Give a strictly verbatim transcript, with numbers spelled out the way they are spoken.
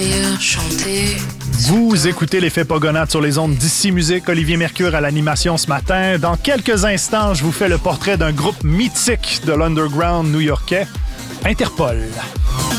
écrire, chanter. Vous écoutez l'effet Pogonade sur les ondes d'Ici Musique. Olivier Mercure à l'animation ce matin. Dans quelques instants, je vous fais le portrait d'un groupe mythique de l'underground new-yorkais, Interpol.